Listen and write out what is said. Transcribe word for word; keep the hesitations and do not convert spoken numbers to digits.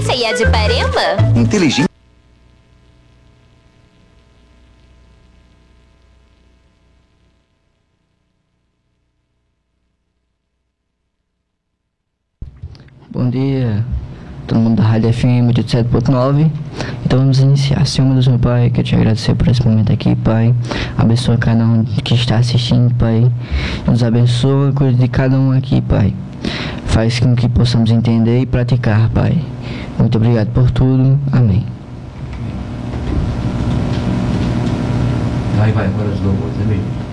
Você é de Parema? Inteligente. Bom dia, todo mundo da Rádio F M oitenta e sete ponto nove. Então vamos iniciar. Senhor meu Deus, meu Pai, quero te agradecer por esse momento aqui, Pai. Abençoa cada um que está assistindo, Pai. Nos abençoa, cuida de cada um aqui, Pai. Faz com que possamos entender e praticar, Pai. Muito obrigado por tudo. Amém. Vai, vai, agora os louvores, é mesmo.